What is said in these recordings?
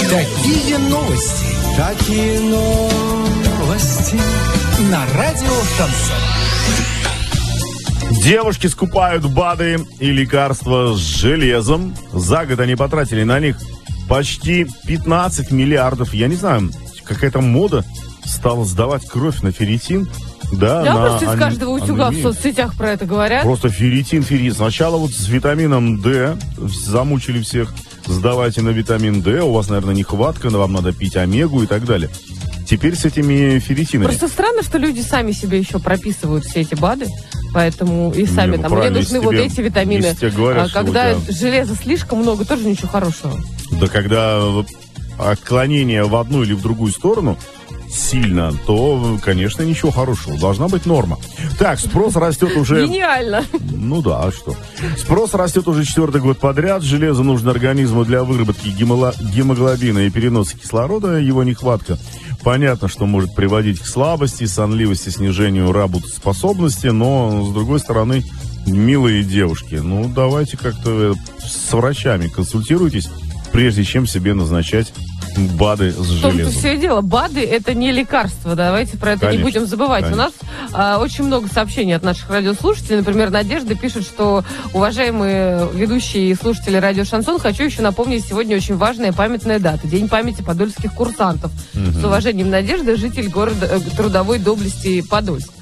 Такие новости на радио Шансон. Девушки скупают БАДы и лекарства с железом. За год они потратили на них почти 15 миллиардов. Я не знаю, какая-то мода стала сдавать кровь на ферритин. Да, просто из каждого утюга в соцсетях про это говорят. Просто ферритин. Сначала вот с витамином D замучили всех. Сдавайте на витамин D, у вас, наверное, нехватка, вам надо пить омегу и так далее. Теперь с этими ферритинами. Просто странно, что люди сами себе еще прописывают все эти БАДы, поэтому и сами мне нужны вот эти витамины. Говорят, когда железа слишком много, тоже ничего хорошего. Да когда отклонение в одну или в другую сторону сильно, то, конечно, ничего хорошего. Должна быть норма. Так, спрос растет уже... Гениально. Ну да, а что? Спрос растет уже 4-й год подряд. Железо нужно организму для выработки гемоглобина и переноса кислорода. Его нехватка, понятно, что может приводить к слабости, сонливости, снижению работоспособности. Но, с другой стороны, милые девушки, давайте как-то с врачами консультируйтесь, прежде чем себе назначать БАДы с железом. В том-то все дело. БАДы — это не лекарство. Давайте про это не будем забывать. Конечно. У нас очень много сообщений от наших радиослушателей. Например, Надежда пишет, что, уважаемые ведущие и слушатели радио Шансон, хочу еще напомнить, сегодня очень важная памятная дата. День памяти подольских курсантов. С уважением, Надежда, житель города трудовой доблести Подольск.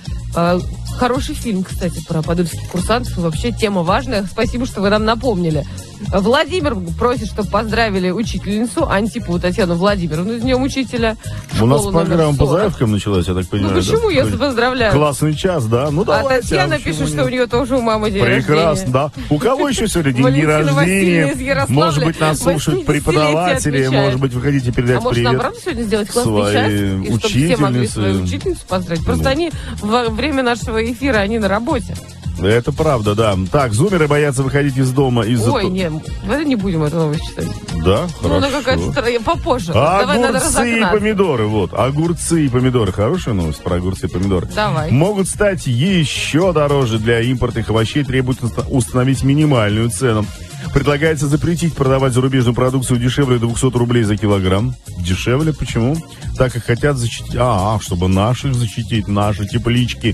Хороший фильм, кстати, про подольских курсантов. Вообще тема важная. Спасибо, что вы нам напомнили. Владимир просит, чтобы поздравили учительницу Антипову Татьяну Владимировну с днем учителя. У нас программа по заявкам началась, я так понимаю. Почему, если поздравляю? Классный час, да? Давайте. Татьяна пишет, что у нее тоже у мамы день рождения. Прекрасно, да. У кого еще сегодня день рождения? Может быть, нас слушают преподаватели, может быть, вы хотите передать привет. А может, нам правда сегодня сделать классный час? И чтобы все могли свою учительницу поздравить. Просто они во время нашего эфира, они на работе. Это правда, да. Так, зумеры боятся выходить из дома из-за... Ой, нет, мы не будем эту новость читать. Да? Хорошо. Она какая-то попозже. Давай, надо разогнаться. Огурцы и помидоры, огурцы и помидоры. Хорошая новость про огурцы и помидоры. Давай. Могут стать еще дороже. Для импортных овощей требуют установить минимальную цену. Предлагается запретить продавать зарубежную продукцию дешевле 200 рублей за килограмм. Дешевле? Почему? Так как хотят защитить... чтобы наших защитить, наши теплички,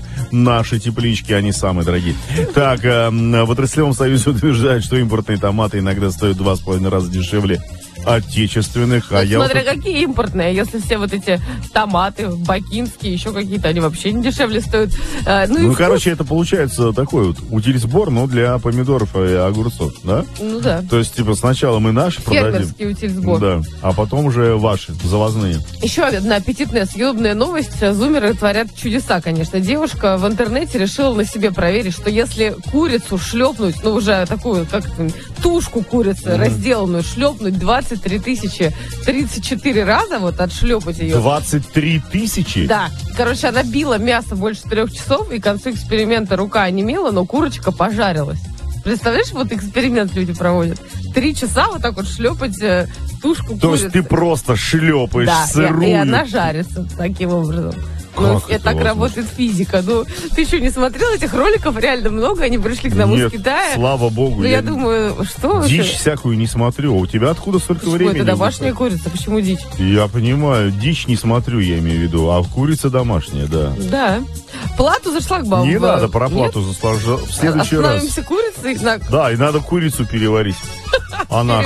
они самые дорогие. Так, в отраслевом союзе утверждают, что импортные томаты иногда стоят 2,5 раза дешевле отечественных. Смотря какие импортные, если все вот эти томаты, бакинские, еще какие-то, они вообще не дешевле стоят. Короче, это получается такой вот утильсбор, но для помидоров и огурцов, да? Ну да. То есть, сначала мы наши продадим. Фермерский утильсбор. Да, а потом уже ваши, завозные. Еще одна аппетитная, съедобная новость. Зумеры творят чудеса, конечно. Девушка в интернете решила на себе проверить, что если курицу шлепнуть, уже такую, как тушку курицы, разделанную, шлепнуть 23 тысячи 34 раза, отшлепать ее. 23 тысячи? Да. Короче, она била мясо больше 3 часов, и к концу эксперимента рука онемела, но курочка пожарилась. Представляешь, эксперимент люди проводят. 3 часа так шлепать тушку курицы. То есть ты просто шлепаешь сырую. И она жарится таким образом. Это так работает физика. Ты что, не смотрел этих роликов? Реально много. Они пришли к нам из Китая. Слава богу. Я думаю, что... Дичь всякую не смотрю. У тебя откуда столько времени? Это домашняя курица. Почему дичь? Я понимаю. Дичь не смотрю, я имею в виду. А курица домашняя, да. Да. Плату за шлагбаум. Не надо про плату за шлагбаум. В следующий раз. Остановимся курицей. Да, и надо курицу переварить. Она